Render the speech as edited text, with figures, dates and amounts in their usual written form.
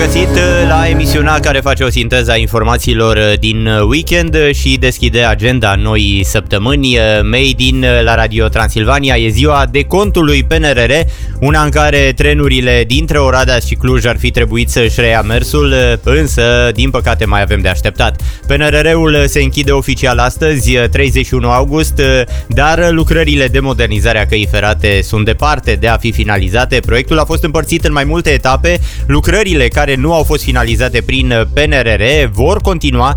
găsit la emisiunea care face o sinteză a informațiilor din weekend și deschide agenda noii săptămâni. Made in la Radio Transilvania e ziua decontului PNRR, una în care trenurile dintre Oradea și Cluj ar fi trebuit să-și reia mersul, însă, din păcate, mai avem de așteptat. PNRR-ul se închide oficial astăzi, 31 august, dar lucrările de modernizare a căii ferate sunt departe de a fi finalizate. Proiectul a fost împărțit în mai multe etape. Lucrările care nu au fost finalizate prin PNRR vor continua